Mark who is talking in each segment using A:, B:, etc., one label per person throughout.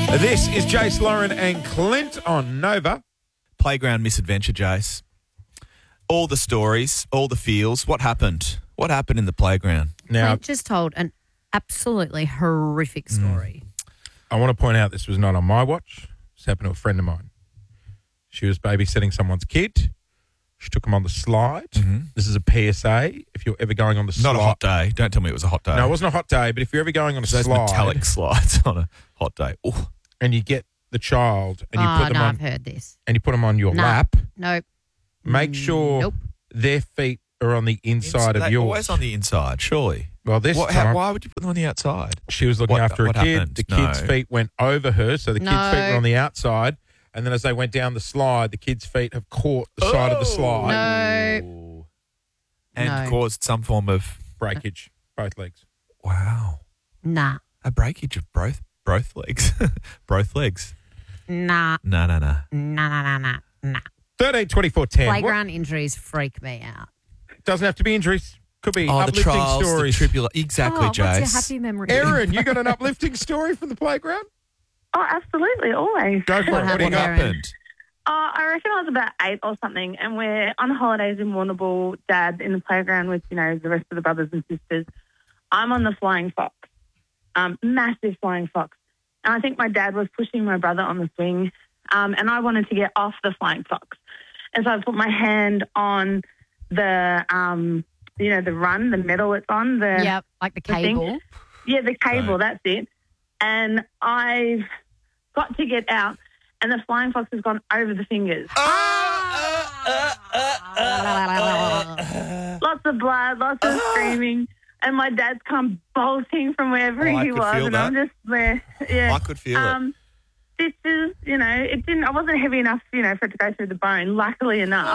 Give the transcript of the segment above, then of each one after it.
A: This is Jace, Lauren and Clint on Nova.
B: Playground misadventure, Jace. All the stories, all the feels. What happened? What happened in the playground?
A: Now,
C: Clint just told an absolutely horrific story.
A: I want to point out this was not on my watch. This happened to a friend of mine. She was babysitting someone's kid. She took him on the slide.
B: Mm-hmm.
A: This is a PSA. If you're ever going on the slide.
B: Not a hot day. Don't tell me it was a hot day.
A: No, it wasn't a hot day, but if you're ever going on a
B: Those
A: slide
B: metallic slides on a hot day. Ooh.
A: and you get the child and you put them
C: no,
A: on
C: I've heard this.
A: and you put them on your
C: No.
A: lap,
C: Nope.
A: make sure
C: Nope.
A: their feet are on the inside of
B: They're
A: yours.
B: always on the inside, surely.
A: Well, this time
B: Why would you put them on the outside?
A: she was looking after a
B: what
A: kid.
B: happened?
A: The kid's
B: No.
A: feet went over her, so the kid's feet
C: No.
A: were on the outside. And then as they went down the slide, the kid's feet have caught the side of the slide.
C: No.
B: And
C: No.
B: caused some form of,
A: Breakage, both legs.
B: wow,
C: Nah.
B: a breakage of both legs. Both legs.
C: Nah.
B: No.
C: Nah.
A: 13, 24, 10.
C: Playground injuries freak me out.
A: Doesn't have to be injuries. Could be
B: Oh, the
A: uplifting
B: trials,
A: stories.
B: Exactly,
C: What's
B: Jace.
C: your happy memory?
A: Erin, you got an uplifting story from the playground?
D: Oh, absolutely, always.
A: Go for
C: What
A: it. What do you
C: happened,
A: got?
C: Erin?
D: I reckon I was about 8 or something, and we're on holidays in Warrnambool, Dad in the playground with, the rest of the brothers and sisters. I'm on the flying fox, massive flying fox. And I think my dad was pushing my brother on the swing, and I wanted to get off the flying fox. And so I put my hand on the, the run, the metal it's on.
C: Yep, like the
D: thing.
C: cable.
D: Yeah, the cable,
B: Right.
D: that's it. And I've got to get out, and the flying fox has gone over the fingers. Lots of blood, lots of screaming, and my dad's come bolting from wherever
B: Oh, I
D: he
B: could
D: was,
B: feel
D: and
B: that.
D: I'm just there. Yeah.
B: I could feel it.
D: This is, it didn't. I wasn't heavy enough, for it to go through the bone. Luckily enough,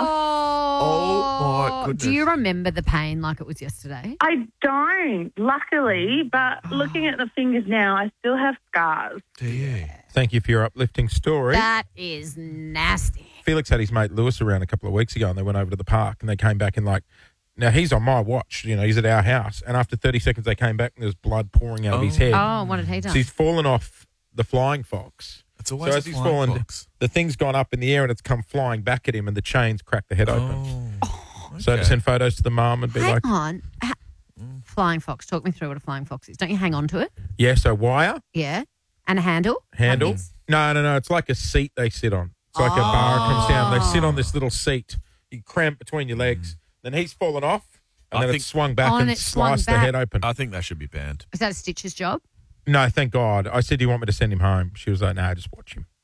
B: Oh, my goodness.
C: Do you remember the pain like it was yesterday?
D: I don't. Luckily, but looking at the fingers now, I still have scars.
B: Do you?
A: Thank you for your uplifting story.
C: That is nasty.
A: Felix had his mate Lewis around a couple of weeks ago, and they went over to the park, and they came back and now he's on my watch, he's at our house, and after 30 seconds they came back and there's blood pouring out of his head.
C: Oh, what did he do?
A: So he's fallen off the flying fox.
B: It's always
A: So
B: a
A: as he's
B: flying
A: fallen,
B: fox.
A: the thing's gone up in the air and it's come flying back at him, and the chains cracked the head open.
B: Oh,
A: So to send photos to the mum and be
C: Hang
A: like,
C: on. Flying fox. Talk me through what a flying fox is. Don't you hang on to it?
A: yeah, so wire,
C: Yeah. And a handle?
A: handle.
C: Like this?
A: No, it's like a seat they sit on. It's like a bar comes down. They sit on this little seat. You cramp between your legs. Then he's fallen off, and
B: I
A: then
B: think-
A: it's swung back
C: Oh, and
A: and
C: it swung
A: sliced the
C: back.
A: head open.
B: I think that should be banned.
C: Is that a Stitch's job?
A: No, thank God. I said, do you want me to send him home? She was like, no, just watch him.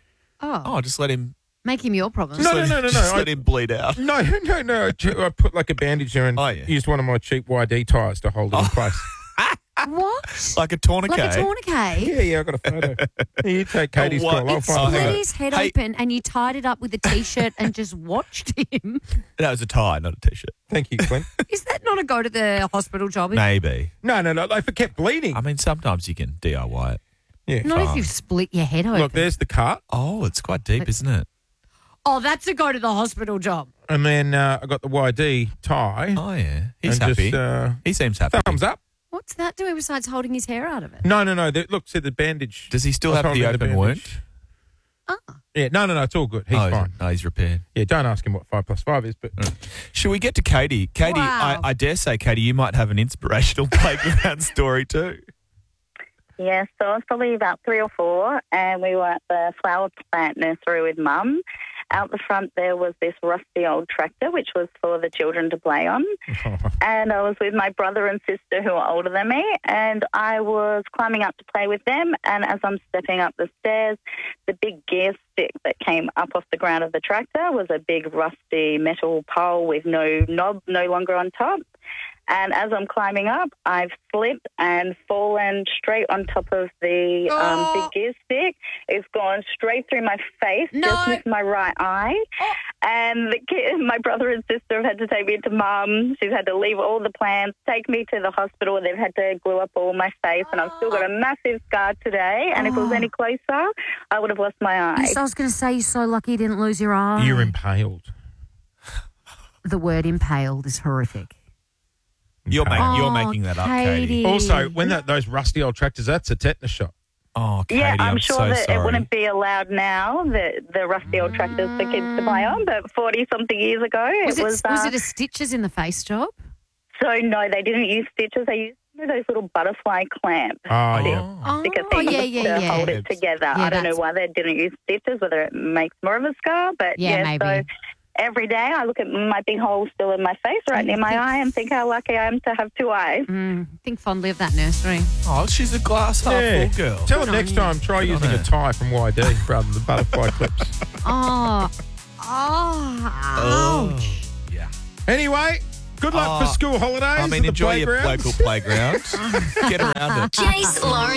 C: Oh.
B: Just let him.
C: Make him your problem.
A: No.
B: Just
A: I-
B: let him bleed out.
A: No. I put like a bandage there and
B: Oh, yeah.
A: used one of my cheap YD tyres to hold it in place.
C: What?
B: Like a tourniquet.
C: Like a tourniquet?
A: Yeah, I got a photo. Here, you take Katie's
B: what?
A: call. I'll
C: It
A: find a
C: split
A: photo.
C: his head
B: Hey.
C: open and you tied it up with a T-shirt and just watched him.
B: That was a tie, not a T-shirt.
A: Thank you, Clint.
C: Is that not a go to the hospital job?
B: Maybe.
A: No. If it kept bleeding.
B: I mean, sometimes you can DIY it.
A: Yeah.
C: Not if you've split your head open.
A: Look, there's the cut.
B: Oh, it's quite deep, isn't it?
C: Oh, that's a go to the hospital job.
A: And then I got the YD tie.
B: Oh, yeah. He's
A: and
B: happy.
A: Just,
B: He seems happy.
A: thumbs up.
C: What's that doing besides holding his hair out of it?
A: No. Look, see the bandage.
B: Does he still
A: I was
B: have the
A: holding
B: open wound?
A: bandage.
C: Ah.
A: Yeah, no, it's all good. He's
B: Oh,
A: fine.
B: No, he's repaired.
A: Yeah, don't ask him what 5 + 5 is, but
B: Should we get to Katie? Katie,
C: Wow.
B: I dare say, Katie, you might have an inspirational playground story too.
E: Yeah, so I was probably about 3 or 4, and we were at the flower plant nursery with Mum. Out the front there was this rusty old tractor, which was for the children to play on. And I was with my brother and sister who are older than me, and I was climbing up to play with them. And as I'm stepping up the stairs, the big gear stick that came up off the ground of the tractor was a big rusty metal pole with no knob, no longer on top. And as I'm climbing up, I've slipped and fallen straight on top of the big gear stick. It's gone straight through my face,
C: No.
E: just missed my right eye. And my brother and sister have had to take me to Mum. She's had to leave all the plans, take me to the hospital. They've had to glue up all my face, and I've still got a massive scar today. And if it was any closer, I would have lost my eye.
C: Yes, I was going to say you're so lucky you didn't lose your eye.
A: you're impaled.
C: The word impaled is horrific.
B: You're
A: Impaled.
B: making that up, Katie.
C: Katie.
A: Also, when those rusty old tractors, that's a tetanus shot.
B: Oh, Katie,
E: Yeah, I'm sure
B: so
E: that
B: sorry.
E: it wouldn't be allowed now, the rusty old tractors for kids to play on, but 40-something years ago
C: Was it a stitches in the face job?
E: So, no, they didn't use stitches. They used those little butterfly clamps.
A: Oh, yeah.
C: Oh,
E: Sticker things to hold it together.
C: Yeah,
E: I don't know
C: that's-
E: why they didn't use stitches, whether it makes more of a scar, but
C: Yeah, maybe.
E: So every day I look at my big hole still in my face right near my eye and think how lucky I am to have two eyes.
C: Think fondly of that nursery.
B: Oh, she's a glass half
A: Yeah.
B: full girl.
A: Tell
C: Good
A: him
C: on
A: next
C: you.
A: time, try
B: Good on
A: using
B: her.
A: a tie from YD rather than the butterfly clips.
C: Oh, ouch.
B: Yeah.
A: Anyway, good luck for school holidays.
B: I mean,
A: at the
B: enjoy your
A: playgrounds.
B: local playground. Get around it.
F: Jace, Lauren,